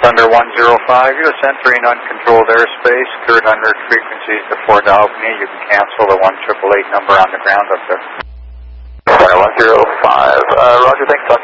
Thunder 105, you are entering uncontrolled airspace, cleared under frequencies to Fort Albany. You can cancel the 1888 number on the ground up there. Thunder 105, Roger, thanks.